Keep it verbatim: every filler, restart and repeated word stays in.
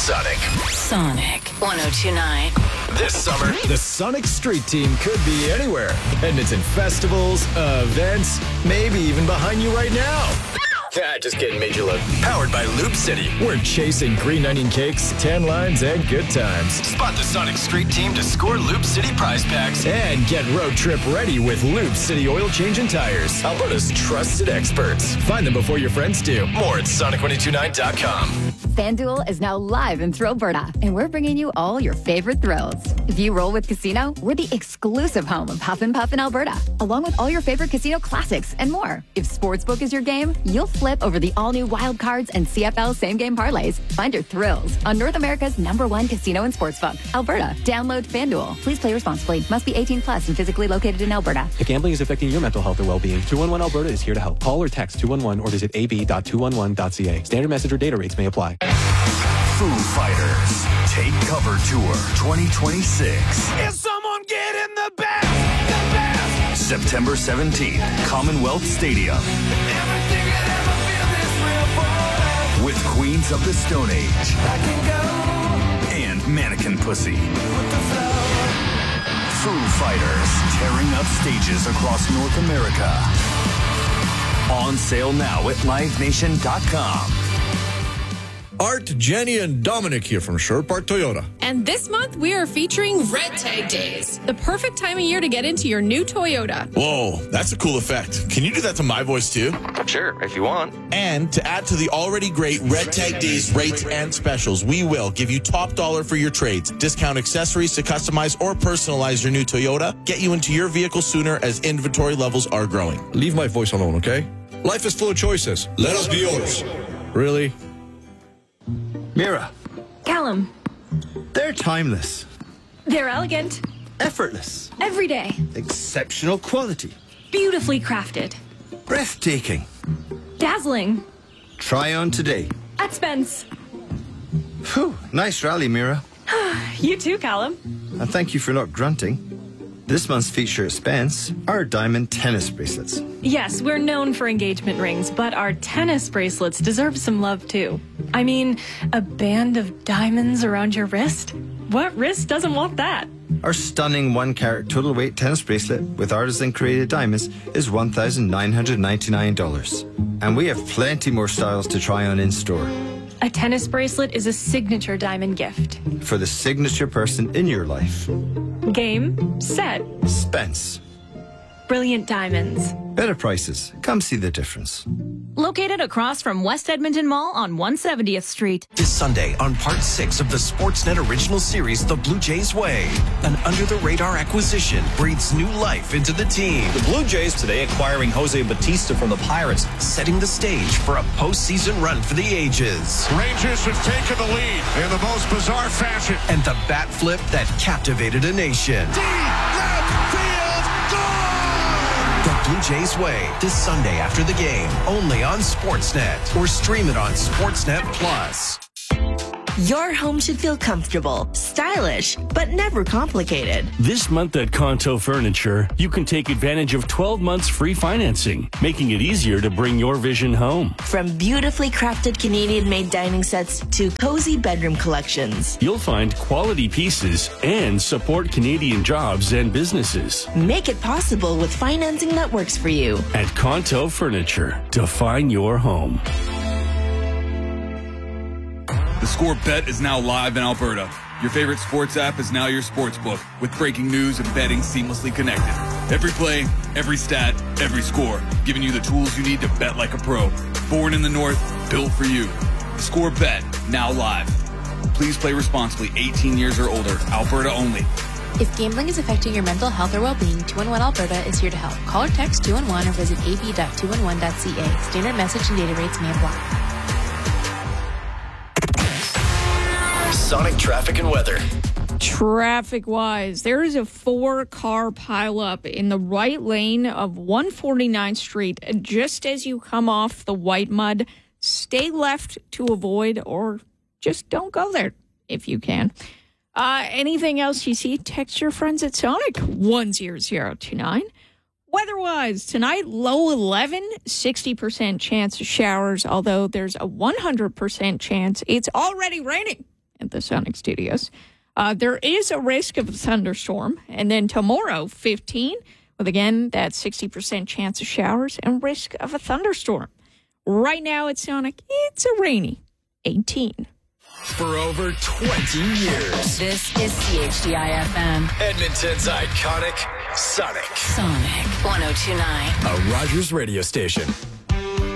Sonic. Sonic one oh two point nine. This summer, the Sonic Street Team could be anywhere. And it's in festivals, events, maybe even behind you right now. Ah, just kidding, made you look. Powered by Loop City. We're chasing green onion cakes, tan lines, and good times. Spot the Sonic Street Team to score Loop City prize packs. And get road trip ready with Loop City oil change and tires. Alberta's trusted experts. Find them before your friends do. More at Sonic one oh two nine dot com. FanDuel is now live in Thrillberta, and we're bringing you all your favorite thrills. If you roll with Casino, we're the exclusive home of Huff and Puff in Alberta, along with all your favorite casino classics and more. If Sportsbook is your game, you'll flip over the all-new Wild Cards and C F L same-game parlays. Find your thrills on North America's number one casino and sportsbook, Alberta. Download FanDuel. Please play responsibly. Must be eighteen plus and physically located in Alberta. If gambling is affecting your mental health or well-being, two one one Alberta is here to help. Call or text two one one or visit a b dot two one one dot c a. Standard message or data rates may apply. Foo Fighters Take Cover Tour twenty twenty-six. Is someone getting the best? The best? September seventeenth, Commonwealth Stadium. Everything that ever feel this real for. With Queens of the Stone Age. I can go. And Mannequin Pussy. With the flow. Foo Fighters tearing up stages across North America. On sale now at live nation dot com. Art, Jenny, and Dominic here from Sherwood Park Toyota. And this month, we are featuring Red Tag Days, the perfect time of year to get into your new Toyota. Whoa, that's a cool effect. Can you do that to my voice, too? Sure, if you want. And to add to the already great Red Tag Days rates and specials, we will give you top dollar for your trades, discount accessories to customize or personalize your new Toyota, get you into your vehicle sooner as inventory levels are growing. Leave my voice alone, okay? Life is full of choices. Let us be yours. Really? Mira. Callum. They're timeless. They're elegant. Effortless. Everyday. Exceptional quality. Beautifully crafted. Breathtaking. Dazzling. Try on today. At Spence. Whew, nice rally, Mira. You too, Callum. And thank you for not grunting. This month's feature at Spence are diamond tennis bracelets. Yes, we're known for engagement rings, but our tennis bracelets deserve some love too. I mean, a band of diamonds around your wrist? What wrist doesn't want that? Our stunning one-carat total weight tennis bracelet with artisan-created diamonds is one thousand nine hundred ninety-nine dollars. And we have plenty more styles to try on in-store. A tennis bracelet is a signature diamond gift. For the signature person in your life. Game, set. Spence. Brilliant diamonds. Better prices. Come see the difference. Located across from West Edmonton Mall on one hundred seventieth Street. This Sunday on part six of the Sportsnet original series, The Blue Jays Way. An under-the-radar acquisition breathes new life into the team. The Blue Jays today acquiring Jose Batista from the Pirates, setting the stage for a postseason run for the ages. Rangers have taken the lead in the most bizarre fashion. And the bat flip that captivated a nation. Deep left field, gone! The Blue Jays Way, this Sunday after the game, only on Sportsnet, or stream it on Sportsnet Plus. Your home should feel comfortable, stylish, but never complicated. This month at Conto Furniture, you can take advantage of twelve months free financing, making it easier to bring your vision home. From beautifully crafted Canadian-made dining sets to cozy bedroom collections. You'll find quality pieces and support Canadian jobs and businesses. Make it possible with financing that works for you. At Conto Furniture, define your home. The Score Bet is now live in Alberta. Your favorite sports app is now your sports book, with breaking news and betting seamlessly connected. Every play, every stat, every score, giving you the tools you need to bet like a pro. Born in the North, built for you. The Score Bet, now live. Please play responsibly, eighteen years or older, Alberta only. If gambling is affecting your mental health or well-being, two one one Alberta is here to help. Call or text two one one or visit a b dot two one one dot c a. Standard message and data rates may apply. Sonic traffic and weather. Traffic-wise, there is a four-car pileup in the right lane of one forty-ninth Street just as you come off the White Mud. Stay left to avoid, or just don't go there if you can. Uh, anything else you see, text your friends at Sonic one zero zero two nine. Weather-wise, tonight, low eleven, sixty percent chance of showers, although there's a one hundred percent chance it's already raining. And at the Sonic Studios. Uh, there is a risk of a thunderstorm. And then tomorrow, fifteen, with again that sixty percent chance of showers and risk of a thunderstorm. Right now at Sonic, it's a rainy eighteen. For over twenty years. This is C H D I F M. Edmonton's iconic Sonic. Sonic one oh two point nine. A Rogers radio station.